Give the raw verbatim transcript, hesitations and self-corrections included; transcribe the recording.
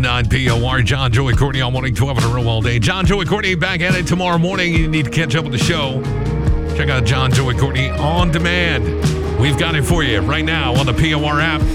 nine P O R. John, Joey, Courtney on Morning twelve in a row all day. John, Joey, Courtney back at it tomorrow morning. You need to catch up with the show. Check out John, Joey, Courtney on demand. We've got it for you right now on the P O R app.